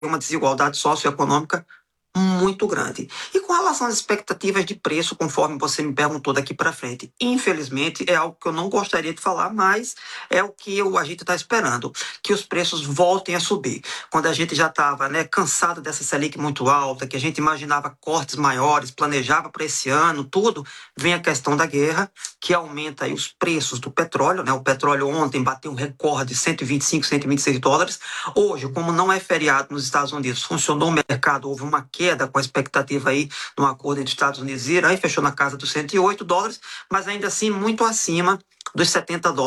uma desigualdade socioeconômica muito grande. E com relação às expectativas de preço, conforme você me perguntou daqui para frente, infelizmente é algo que eu não gostaria de falar, mas é o que a gente está esperando, que os preços voltem a subir. Quando a gente já estava cansado dessa Selic muito alta, que a gente imaginava cortes maiores, planejava para esse ano, tudo, vem a questão da guerra, que aumenta aí os preços do petróleo. O petróleo ontem bateu um recorde de 125, 126 dólares. Hoje, como não é feriado nos Estados Unidos, funcionou o mercado, houve uma queda com a expectativa aí de um acordo entre Estados Unidos e Irã, e fechou na casa dos 108 dólares, mas ainda assim muito acima dos 70 dólares